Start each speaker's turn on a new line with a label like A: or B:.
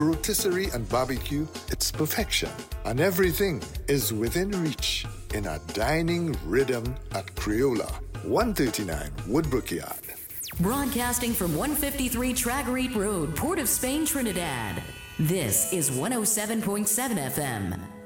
A: rotisserie and barbecue, it's perfection. And everything is within reach in a dining rhythm at Crayola, 139 Woodbrook Yard.
B: Broadcasting from 153 Tragarete Road, Port of Spain, Trinidad. This is 107.7 FM.